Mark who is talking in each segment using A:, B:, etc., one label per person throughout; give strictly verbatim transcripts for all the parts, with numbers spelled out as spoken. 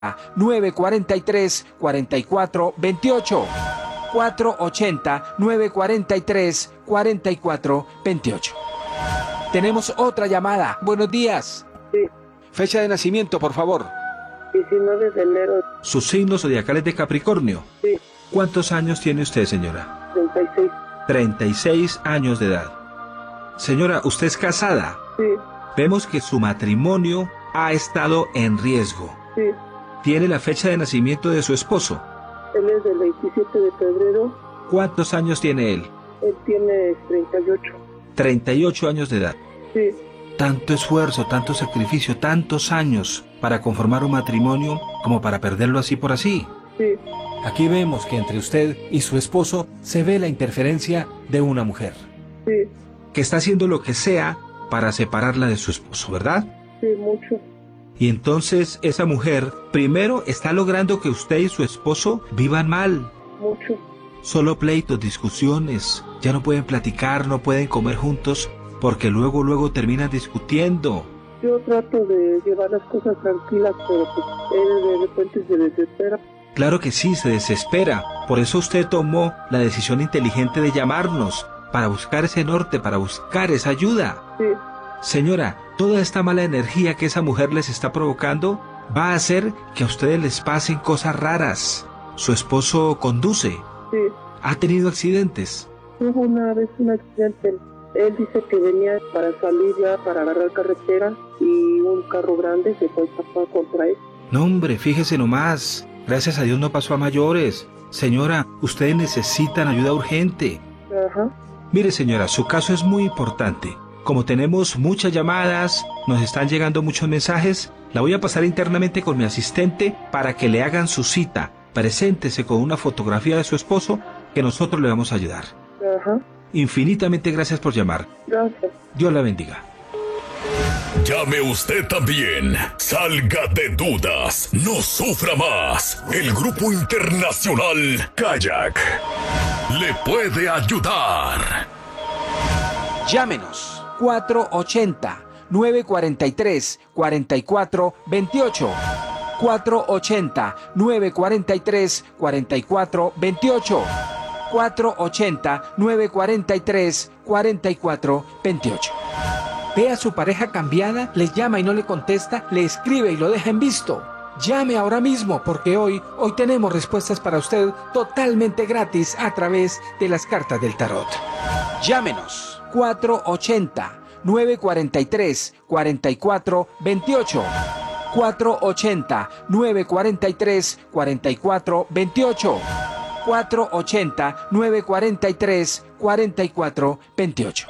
A: nueve cuatro tres, cuatro cuatro dos ocho. cuatro ochenta, nueve cuarenta y tres, cuarenta y cuatro veintiocho. Tenemos otra llamada. Buenos días.
B: Sí.
A: Fecha de nacimiento, por favor.
B: diecinueve de enero.
C: Su signo zodiacal es de Capricornio.
B: Sí.
C: ¿Cuántos años tiene usted, señora?
B: treinta y seis.
C: treinta y seis años de edad. Señora, ¿usted es casada?
B: Sí.
C: Vemos que su matrimonio ha estado en riesgo.
B: Sí.
C: ¿Tiene la fecha de nacimiento de su esposo?
B: Él es del veintisiete de febrero.
C: ¿Cuántos años tiene él?
B: Él tiene treinta y ocho.
C: treinta y ocho años de edad.
B: Sí.
C: Tanto esfuerzo, tanto sacrificio, tantos años para conformar un matrimonio como para perderlo así por así.
B: Sí.
A: Aquí vemos que entre usted y su esposo se ve la interferencia de una mujer.
B: Sí.
C: Que está haciendo lo que sea para separarla de su esposo, ¿verdad?
B: Sí, mucho.
C: Y entonces esa mujer primero está logrando que usted y su esposo vivan mal.
B: Mucho.
C: Solo pleitos, discusiones, ya no pueden platicar, no pueden comer juntos, porque luego, luego terminan discutiendo.
B: Yo trato de llevar las cosas tranquilas, pero pues él de repente se desespera.
C: Claro que sí, se desespera. Por eso usted tomó la decisión inteligente de llamarnos, para buscar ese norte, para buscar esa ayuda.
B: Sí.
C: Señora, toda esta mala energía que esa mujer les está provocando va a hacer que a ustedes les pasen cosas raras. Su esposo conduce.
B: Sí.
C: ¿Ha tenido accidentes?
B: Hubo una vez un accidente. Él dice que venía para salir ya, para agarrar carretera, y un carro grande se fue a pasar contra él.
C: No, hombre, fíjese nomás. Gracias a Dios no pasó a mayores. Señora, ustedes necesitan ayuda urgente.
B: Ajá.
C: Mire, señora, su caso es muy importante. Como tenemos muchas llamadas, nos están llegando muchos mensajes, la voy a pasar internamente con mi asistente para que le hagan su cita. Preséntese con una fotografía de su esposo que nosotros le vamos a ayudar.
B: Ajá.
C: Infinitamente gracias por llamar.
B: Gracias.
C: Dios la bendiga.
D: Llame usted también. Salga de dudas. No sufra más. El Grupo Internacional Kayak le puede ayudar.
A: Llámenos cuatro ochenta, nueve cuarenta y tres, cuarenta y cuatro veintiocho. cuatro ochenta, nueve cuarenta y tres, cuarenta y cuatro veintiocho. cuatro ochenta, nueve cuarenta y tres, cuarenta y cuatro veintiocho. Ve a su pareja cambiada, le llama y no le contesta, le escribe y lo deja en visto. Llame ahora mismo porque hoy, hoy tenemos respuestas para usted totalmente gratis a través de las cartas del tarot. Llámenos cuatro ochenta, nueve cuarenta y tres, cuarenta y cuatro veintiocho. cuatro ochenta, nueve cuarenta y tres, cuarenta y cuatro veintiocho. cuatro ochenta, nueve cuarenta y tres, cuarenta y cuatro veintiocho.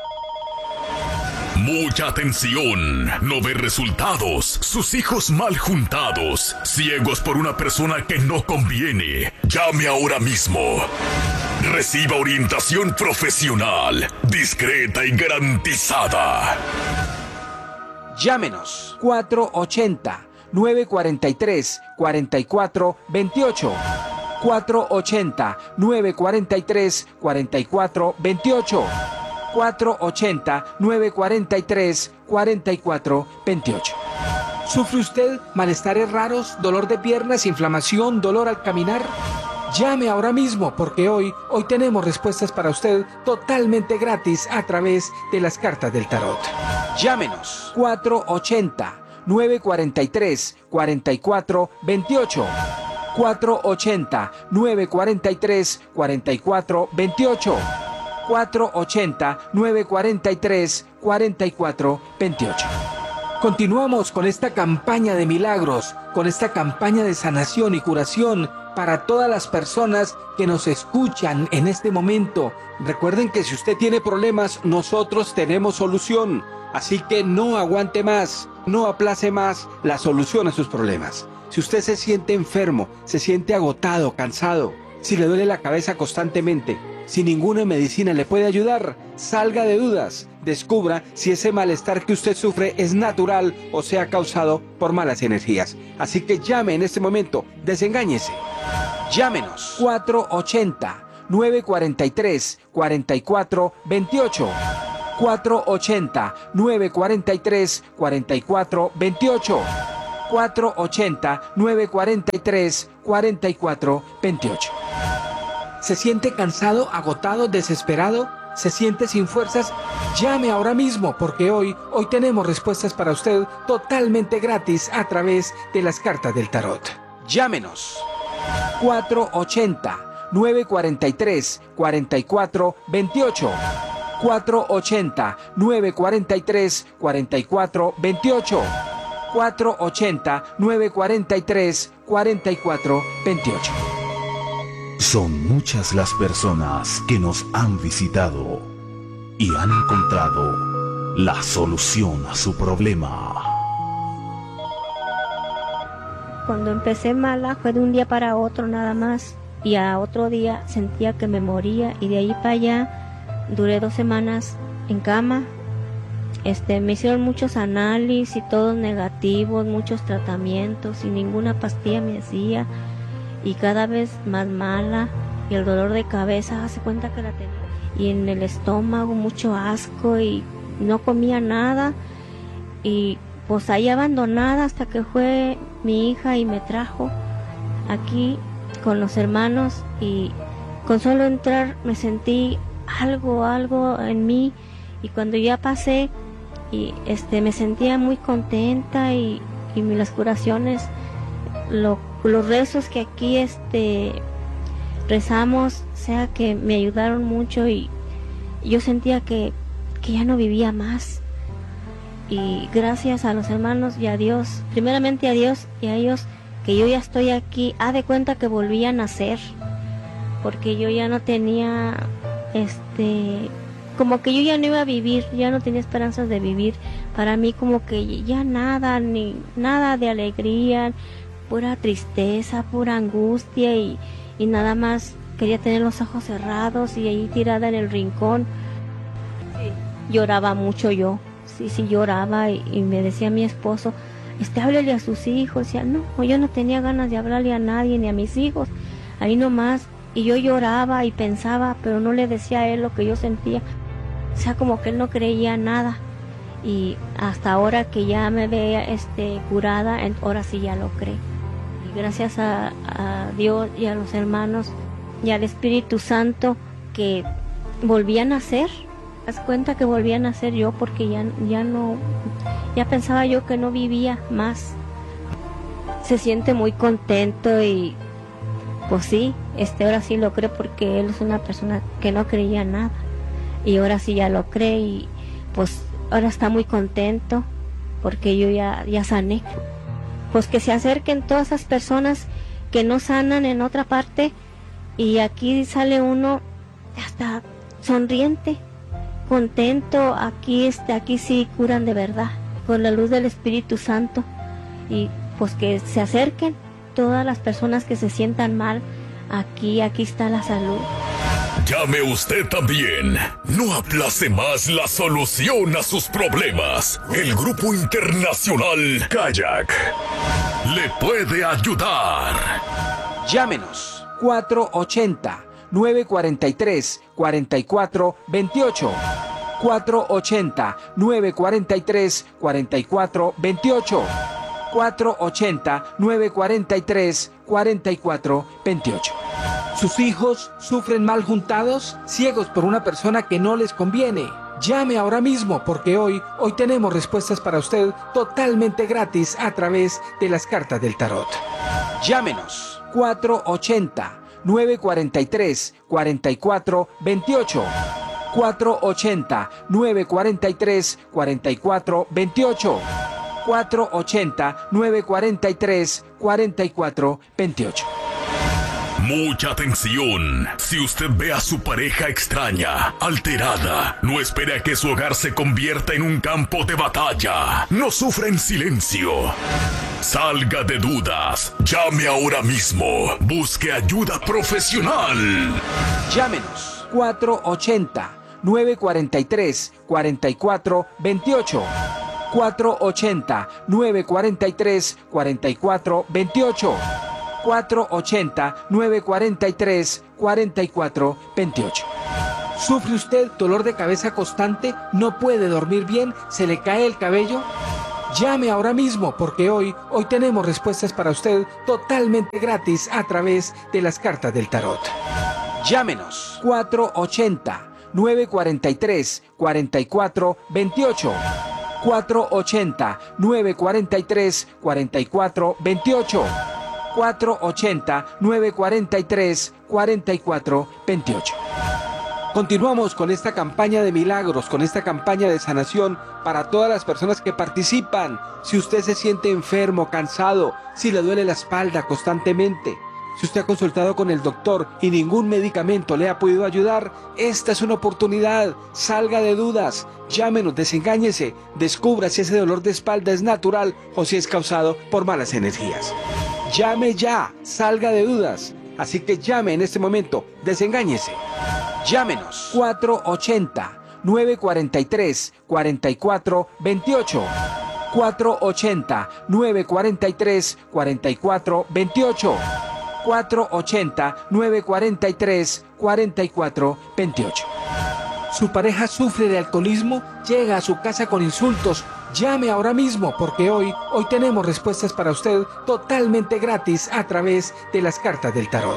D: Mucha atención, no ve resultados, sus hijos mal juntados, ciegos por una persona que no conviene. Llame ahora mismo. Reciba orientación profesional, discreta y garantizada.
A: Llámenos cuatro ochenta, nueve cuarenta y tres, cuarenta y cuatro veintiocho. cuatro ochenta, nueve cuarenta y tres, cuarenta y cuatro veintiocho. cuatro ochenta, nueve cuarenta y tres, cuarenta y cuatro veintiocho. ¿Sufre usted malestares raros, dolor de piernas, inflamación, dolor al caminar? Llame ahora mismo porque hoy, hoy tenemos respuestas para usted totalmente gratis a través de las cartas del tarot. Llámenos cuatro ochenta, nueve cuarenta y tres, cuarenta y cuatro veintiocho. cuatro ochenta, nueve cuarenta y tres, cuarenta y cuatro veintiocho. cuatro ochenta, nueve cuarenta y tres, cuarenta y cuatro veintiocho. Continuamos con esta campaña de milagros, con esta campaña de sanación y curación para todas las personas que nos escuchan en este momento. Recuerden que si usted tiene problemas, nosotros tenemos solución. Así que no aguante más, no aplace más la solución a sus problemas. Si usted se siente enfermo, se siente agotado, cansado, si le duele la cabeza constantemente, si ninguna medicina le puede ayudar, salga de dudas. Descubra si ese malestar que usted sufre es natural o sea causado por malas energías. Así que llame en este momento, desengáñese. Llámenos cuatro ochenta, nueve cuarenta y tres, cuarenta y cuatro veintiocho. cuatro ochenta, nueve cuarenta y tres, cuarenta y cuatro veintiocho. cuatro ochenta, nueve cuarenta y tres, cuarenta y cuatro veintiocho. ¿Se siente cansado, agotado, desesperado? ¿Se siente sin fuerzas? Llame ahora mismo, porque hoy, hoy tenemos respuestas para usted totalmente gratis a través de las cartas del tarot. Llámenos. cuatro ochenta, nueve cuarenta y tres, cuarenta y cuatro veintiocho. cuatro ochenta, nueve cuarenta y tres, cuarenta y cuatro veintiocho. cuatro ochenta, nueve cuarenta y tres, cuarenta y cuatro veintiocho.
E: Son muchas las personas que nos han visitado y han encontrado la solución a su problema.
F: Cuando empecé mala fue de un día para otro nada más, y a otro día sentía que me moría, y de ahí para allá duré dos semanas en cama. Este, me hicieron muchos análisis y todos negativos, muchos tratamientos y ninguna pastilla me hacía, y cada vez más mala, y el dolor de cabeza, hace cuenta que la tenía, y en el estómago mucho asco, y no comía nada, y pues ahí abandonada hasta que fue mi hija y me trajo aquí con los hermanos, y con solo entrar me sentí algo, algo en mí, y cuando ya pasé, y este me sentía muy contenta, y, y las curaciones, lo, los rezos que aquí este rezamos, o sea que me ayudaron mucho, y yo sentía que, que ya no vivía más. Y gracias a los hermanos y a Dios, primeramente a Dios y a ellos, que yo ya estoy aquí, haz de cuenta que volví a nacer, porque yo ya no tenía, este, como que yo ya no iba a vivir, ya no tenía esperanzas de vivir. Para mí como que ya nada, ni nada de alegría, pura tristeza, pura angustia, y, y nada más quería tener los ojos cerrados y ahí tirada en el rincón. Sí. Lloraba mucho yo, sí, sí lloraba, y, y me decía mi esposo, este, háblele a sus hijos. Decía, no, yo no tenía ganas de hablarle a nadie, ni a mis hijos, ahí nomás. Y yo lloraba y pensaba, pero no le decía a él lo que yo sentía. O sea, como que él no creía nada. Y hasta ahora que ya me vea este, curada, ahora sí ya lo cree. Y gracias a, a Dios y a los hermanos y al Espíritu Santo, que volví a nacer. Haz cuenta que volví a nacer yo, porque ya, ya no, ya pensaba yo que no vivía más. Se siente muy contento, y pues sí, este ahora sí lo cree, porque él es una persona que no creía nada, y ahora sí ya lo cree, y pues ahora está muy contento porque yo ya, ya sané. Pues que se acerquen todas esas personas que no sanan en otra parte, y aquí sale uno hasta sonriente, contento. Aquí este, aquí sí curan de verdad, con la luz del Espíritu Santo. Y pues que se acerquen todas las personas que se sientan mal. Aquí, aquí está la salud.
D: Llame usted también. No aplace más la solución a sus problemas. El Grupo Internacional Kayak le puede ayudar.
A: Llámenos. cuatro ochenta, nueve cuarenta y tres, cuarenta y cuatro veintiocho. cuatro ochenta, nueve cuarenta y tres, cuarenta y cuatro veintiocho. cuatro ochenta, nueve cuarenta y tres, cuarenta y cuatro veintiocho. ¿Sus hijos sufren mal juntados? ¿Ciegos por una persona que no les conviene? Llame ahora mismo, porque hoy, hoy tenemos respuestas para usted totalmente gratis a través de las cartas del tarot. Llámenos. cuatro ochenta, nueve cuarenta y tres, cuarenta y cuatro veintiocho. cuatro ochenta, nueve cuarenta y tres, cuarenta y cuatro veintiocho. cuatro ochenta, nueve cuarenta y tres, cuarenta y cuatro veintiocho.
D: Mucha atención. Si usted ve a su pareja extraña, alterada, no espere a que su hogar se convierta en un campo de batalla. No sufra en silencio. Salga de dudas. Llame ahora mismo. Busque ayuda profesional.
A: Llámenos. cuatro ochenta, nueve cuarenta y tres, cuarenta y cuatro veintiocho. cuatro ochenta, nueve cuarenta y tres, cuarenta y cuatro veintiocho. cuatro ochenta, nueve cuarenta y tres, cuarenta y cuatro veintiocho. ¿Sufre usted dolor de cabeza constante? ¿No puede dormir bien? ¿Se le cae el cabello? Llame ahora mismo porque hoy, hoy tenemos respuestas para usted totalmente gratis a través de las cartas del tarot. Llámenos cuatro ochenta, nueve cuarenta y tres, cuarenta y cuatro veintiocho. cuatro ochenta, nueve cuarenta y tres, cuarenta y cuatro veintiocho. cuatro ochenta, nueve cuarenta y tres, cuarenta y cuatro veintiocho. Continuamos con esta campaña de milagros, con esta campaña de sanación para todas las personas que participan. Si usted se siente enfermo, cansado, si le duele la espalda constantemente, si usted ha consultado con el doctor y ningún medicamento le ha podido ayudar, esta es una oportunidad. Salga de dudas, llámenos, desengáñese, descubra si ese dolor de espalda es natural o si es causado por malas energías. Llame ya, salga de dudas. Así que llame en este momento, desengáñese. Llámenos cuatro ochenta, nueve cuarenta y tres, cuarenta y cuatro veintiocho. cuatro ochenta, nueve cuarenta y tres, cuarenta y cuatro veintiocho. cuatro ochenta, nueve cuarenta y tres, cuarenta y cuatro veintiocho. ¿Su pareja sufre de alcoholismo? Llega a su casa con insultos. Llame ahora mismo porque hoy, hoy tenemos respuestas para usted totalmente gratis a través de las cartas del tarot.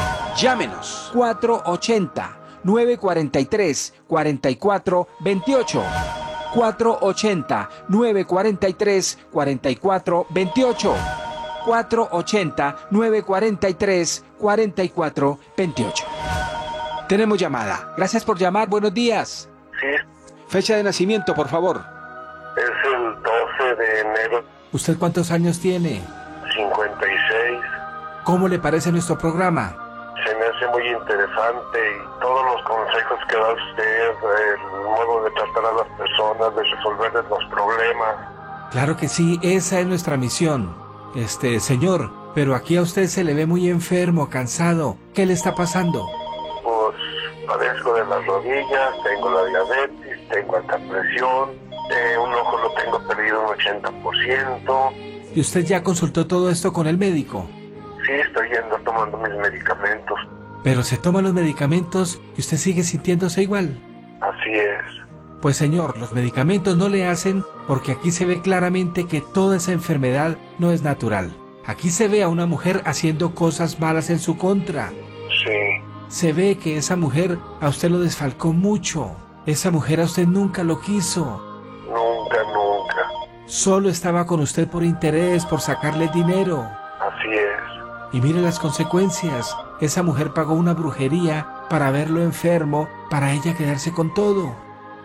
A: Llámenos cuatro ochenta, nueve cuarenta y tres, cuarenta y cuatro veintiocho. cuatro ochenta, nueve cuarenta y tres, cuarenta y cuatro veintiocho. cuatro ochenta, nueve cuarenta y tres, cuarenta y cuatro veintiocho. Tenemos llamada. Gracias por llamar. Buenos días.
G: Sí.
A: Fecha de nacimiento, por favor.
G: Es el doce de enero.
A: ¿Usted cuántos años tiene?
G: cincuenta y seis.
A: ¿Cómo le parece nuestro programa?
G: Se me hace muy interesante y todos los consejos que da usted, el modo de tratar a las personas, de resolverles los problemas.
A: Claro que sí, esa es nuestra misión. Este, señor, pero aquí a usted se le ve muy enfermo, cansado. ¿Qué le está pasando?
G: Pues padezco de las rodillas, tengo la diabetes, tengo alta presión, eh, un ojo lo tengo perdido un ochenta por ciento.
A: ¿Y usted ya consultó todo esto con el médico?
G: Sí, estoy yendo tomando mis medicamentos.
A: Pero se toman los medicamentos y usted sigue sintiéndose igual.
G: Así es.
A: Pues señor, los medicamentos no le hacen porque aquí se ve claramente que toda esa enfermedad no es natural. Aquí se ve a una mujer haciendo cosas malas en su contra.
G: Sí.
A: Se ve que esa mujer a usted lo desfalcó mucho. Esa mujer a usted nunca lo quiso.
G: Nunca, nunca.
A: Solo estaba con usted por interés, por sacarle dinero.
G: Así es.
A: Y mire las consecuencias. Esa mujer pagó una brujería para verlo enfermo, para ella quedarse con todo.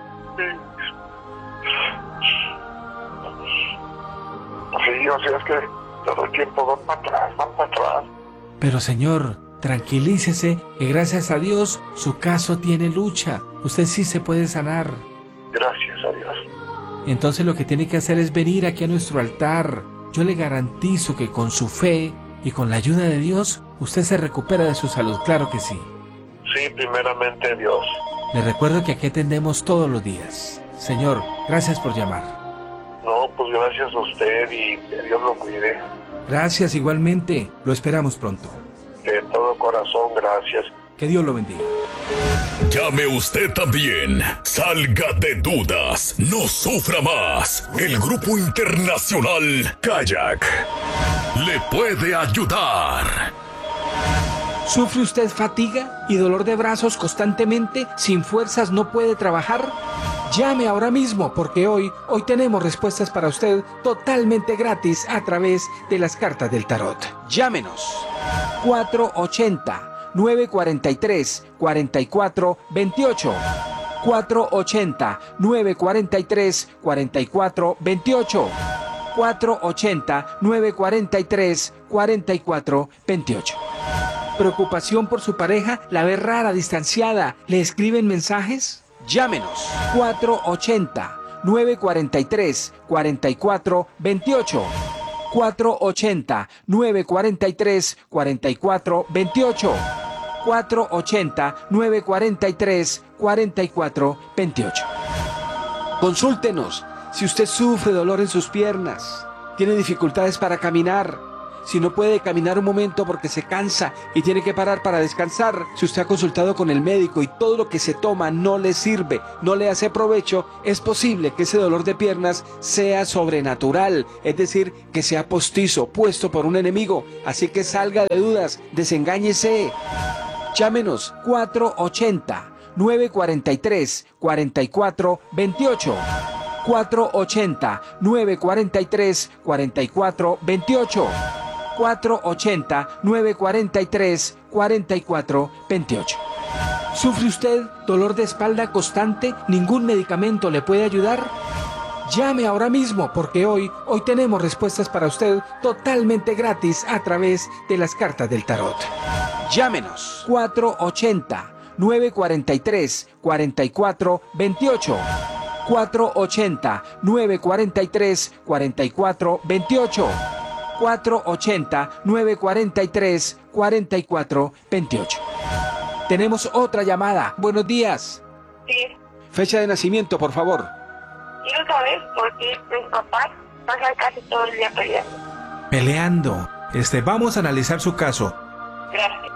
G: Sí, o sea, es que todo el tiempo van para atrás, van para atrás.
A: Pero señor, tranquilícese, que gracias a Dios su caso tiene lucha. Usted sí se puede sanar.
G: Gracias a Dios.
A: Entonces lo que tiene que hacer es venir aquí a nuestro altar. Yo le garantizo que con su fe y con la ayuda de Dios, usted se recupera de su salud, claro que sí.
G: Sí, primeramente Dios.
A: Le recuerdo que aquí atendemos todos los días. Señor, gracias por llamar.
G: No, pues gracias a usted y que Dios lo cuide.
A: Gracias igualmente, lo esperamos pronto.
G: De todo corazón, gracias.
A: Que Dios lo bendiga.
D: Llame usted también. Salga de dudas. No sufra más. El Grupo Internacional Kayak le puede ayudar.
A: ¿Sufre usted fatiga y dolor de brazos constantemente? ¿Sin fuerzas no puede trabajar? Llame ahora mismo porque hoy, hoy tenemos respuestas para usted totalmente gratis a través de las cartas del tarot. Llámenos cuatro ochenta, nueve cuarenta y tres, cuarenta y cuatro veintiocho. cuatro ochenta, nueve cuarenta y tres, cuarenta y cuatro veintiocho. cuatro ochenta, nueve cuarenta y tres, cuarenta y cuatro veintiocho. ¿Preocupación por su pareja? ¿La ve rara, distanciada? ¿Le escriben mensajes? Llámenos cuatro ochenta, nueve cuarenta y tres, cuarenta y cuatro veintiocho. cuatro ochenta, nueve cuarenta y tres, cuarenta y cuatro veintiocho. cuatro ochenta, nueve cuarenta y tres, cuarenta y cuatro veintiocho. Consúltenos si usted sufre dolor en sus piernas, tiene dificultades para caminar, si no puede caminar un momento porque se cansa y tiene que parar para descansar, si usted ha consultado con el médico y todo lo que se toma no le sirve, no le hace provecho, es posible que ese dolor de piernas sea sobrenatural, es decir, que sea postizo, puesto por un enemigo. Así que salga de dudas, desengáñese. Llámenos cuatro ochenta, nueve cuarenta y tres, cuarenta y cuatro veintiocho. cuatro ochenta, nueve cuarenta y tres, cuarenta y cuatro veintiocho. cuatro ochenta, nueve cuarenta y tres, cuarenta y cuatro veintiocho. ¿Sufre usted dolor de espalda constante? ¿Ningún medicamento le puede ayudar? Llame ahora mismo porque hoy, hoy tenemos respuestas para usted totalmente gratis a través de las cartas del tarot. Llámenos cuatro ochenta, nueve cuarenta y tres, cuarenta y cuatro veintiocho. cuatro ochenta, nueve cuarenta y tres, cuarenta y cuatro veintiocho. cuatro ochenta, nueve cuarenta y tres, cuarenta y cuatro veintiocho. Tenemos otra llamada. Buenos días.
H: Sí.
A: Fecha de nacimiento, por favor.
H: Quiero saber por qué mis papás pasan casi todo el día peleando.
C: Peleando. Este, vamos a analizar su caso.
H: Gracias.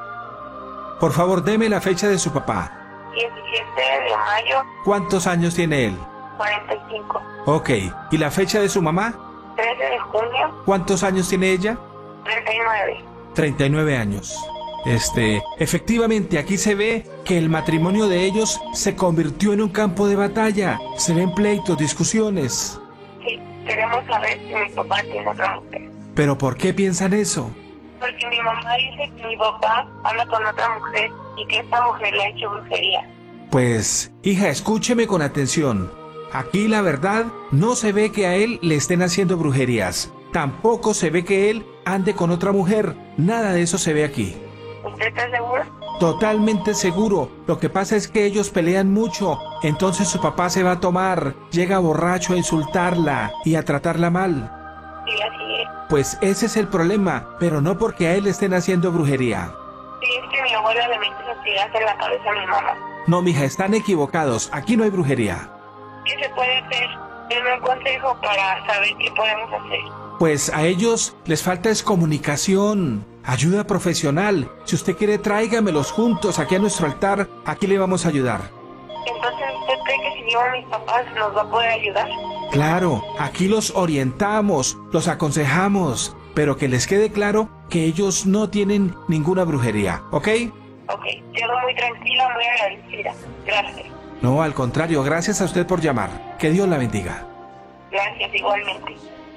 C: Por favor, deme la fecha de su papá.
H: diecisiete de mayo,
C: ¿Cuántos años tiene él?
H: cuarenta y cinco.
C: Ok. ¿Y la fecha de su mamá?
H: trece de junio,
C: ¿Cuántos años tiene ella?
H: treinta y nueve.
C: treinta y nueve años. Este, efectivamente, aquí se ve que el matrimonio de ellos se convirtió en un campo de batalla. Se ven pleitos, discusiones.
H: Sí, queremos saber si mi papá tiene otra mujer.
C: ¿Pero por qué piensan eso?
H: Porque mi mamá dice que mi papá habla con otra mujer y que esta mujer le ha hecho brujería.
C: Pues, hija, escúcheme con atención. Aquí la verdad, no se ve que a él le estén haciendo brujerías. Tampoco se ve que él ande con otra mujer. Nada de eso se ve aquí.
H: ¿Usted está seguro?
C: Totalmente seguro. Lo que pasa es que ellos pelean mucho. Entonces su papá se va a tomar, llega borracho a insultarla y a tratarla mal.
H: Sí, así es.
C: Pues ese es el problema, pero no porque a él le estén haciendo brujería.
H: Sí, es que mi abuela le mete hostigas en la cabeza a mi mamá.
C: No, mija, están equivocados. Aquí no hay brujería.
H: ¿Qué se puede hacer? Denme un consejo para saber qué podemos hacer.
C: Pues a ellos les falta es comunicación, ayuda profesional. Si usted quiere, tráigamelos juntos aquí a nuestro altar. Aquí le vamos a ayudar.
H: Entonces, ¿usted cree que si llevo a mis papás nos va a poder ayudar?
C: Claro, aquí los orientamos, los aconsejamos, pero que les quede claro que ellos no tienen ninguna brujería, ¿ok?
H: Ok, quedo muy tranquila, muy agradecida. Gracias.
C: No, al contrario, gracias a usted por llamar. Que Dios la bendiga.
H: Gracias, igualmente.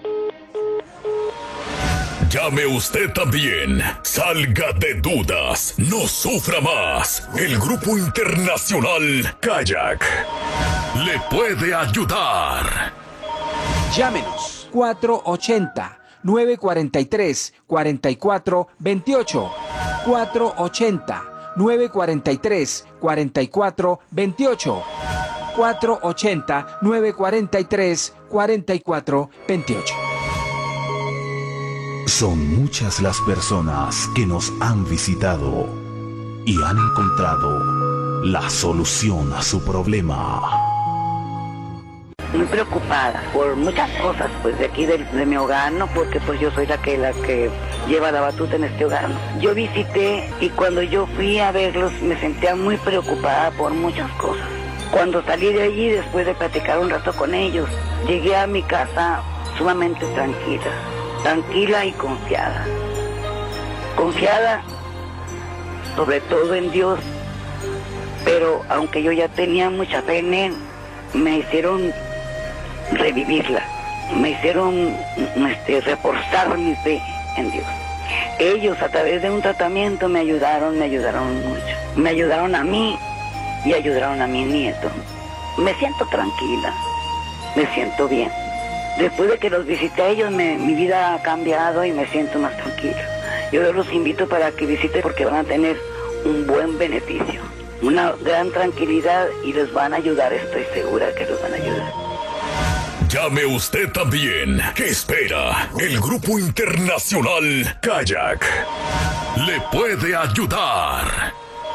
D: Llame usted también. Salga de dudas. No sufra más. El Grupo Internacional Kayak le puede ayudar.
A: Llámenos cuatro ochenta, nueve cuarenta y tres, cuarenta y cuatro veintiocho. cuatro ochenta, nueve cuarenta y tres, cuarenta y cuatro veintiocho. cuatro ochenta, nueve cuarenta y tres, cuarenta y cuatro veintiocho.
E: Son muchas las personas que nos han visitado y han encontrado la solución a su problema.
I: Muy preocupada por muchas cosas, pues de aquí de, de mi hogar, ¿no? Porque pues yo soy la que la que lleva la batuta en este hogar, ¿no? Yo visité y cuando yo fui a verlos me sentía muy preocupada por muchas cosas. Cuando salí de allí, después de platicar un rato con ellos, llegué a mi casa sumamente tranquila, tranquila y confiada. Confiada sobre todo en Dios, pero aunque yo ya tenía mucha fe en Él, me hicieron revivirla, me hicieron este, reforzar mi fe en Dios. Ellos a través de un tratamiento me ayudaron, me ayudaron mucho, me ayudaron a mí y ayudaron a mi nieto. Me siento tranquila, me siento bien. Después de que los visité a ellos, me, mi vida ha cambiado y me siento más tranquila. Yo los invito para que visiten porque van a tener un buen beneficio, una gran tranquilidad y les van a ayudar, estoy segura que los van a ayudar.
D: Llame usted también. ¿Qué espera? El Grupo Internacional Kayak le puede ayudar.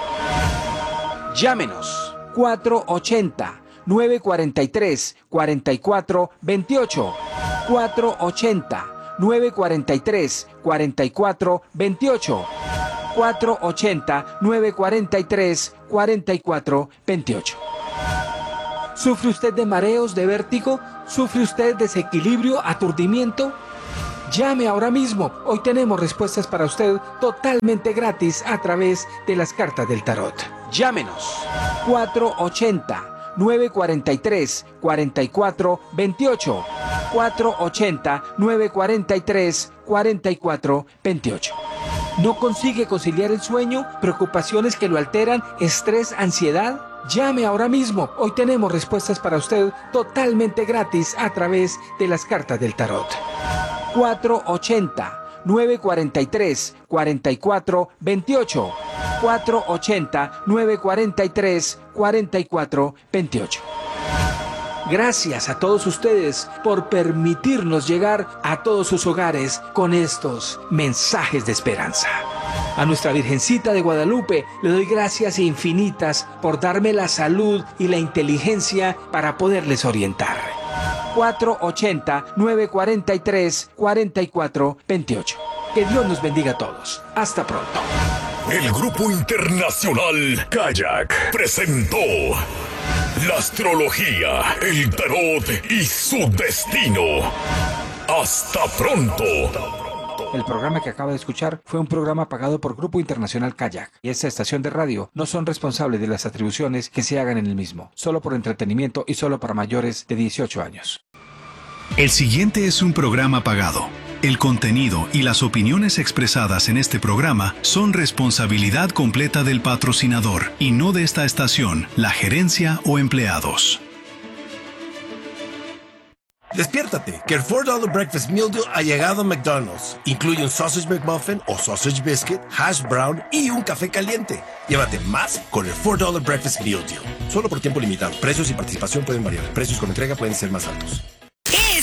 A: Llámenos cuatro ochenta, nueve cuarenta y tres, cuarenta y cuatro veintiocho. cuatro ochenta, nueve cuatro tres, cuatro cuatro dos ocho. cuatro ochenta, nueve cuatro tres, cuatro cuatro dos ocho. ¿Sufre usted de mareos, de vértigo? ¿Sufre usted de desequilibrio, aturdimiento? Llame ahora mismo. Hoy tenemos respuestas para usted totalmente gratis a través de las cartas del tarot. Llámenos. cuatro ochenta, nueve cuatro tres, cuatro cuatro dos ocho. cuatro ochenta, nueve cuatro tres, cuatro cuatro dos ocho. ¿No consigue conciliar el sueño? ¿Preocupaciones que lo alteran? ¿Estrés? ¿Ansiedad? Llame ahora mismo. Hoy tenemos respuestas para usted totalmente gratis a través de las cartas del tarot. cuatro ochenta, nueve cuatro tres, cuatro cuatro dos ocho. cuatro ochenta, nueve cuatro tres, cuatro cuatro dos ocho. Gracias a todos ustedes por permitirnos llegar a todos sus hogares con estos mensajes de esperanza. A nuestra Virgencita de Guadalupe le doy gracias infinitas por darme la salud y la inteligencia para poderles orientar. cuatro ochenta, nueve cuatro tres, cuatro cuatro dos ocho. Que Dios nos bendiga a todos. Hasta pronto.
D: El Grupo Internacional Kayak presentó la astrología, el tarot y su destino. Hasta pronto.
A: El programa que acaba de escuchar fue un programa pagado por Grupo Internacional Kayak y esta estación de radio no son responsables de las atribuciones que se hagan en el mismo, solo por entretenimiento y solo para mayores de dieciocho años.
J: El siguiente es un programa pagado. El contenido y las opiniones expresadas en este programa son responsabilidad completa del patrocinador y no de esta estación, la gerencia o empleados.
K: Despiértate, que el cuatro dólares Breakfast Meal Deal ha llegado a McDonald's. Incluye un Sausage McMuffin o Sausage Biscuit, Hash Brown y un café caliente. Llévate más con el cuatro dólares Breakfast Meal Deal. Solo por tiempo limitado. Precios y participación pueden variar. Precios con entrega pueden ser más altos.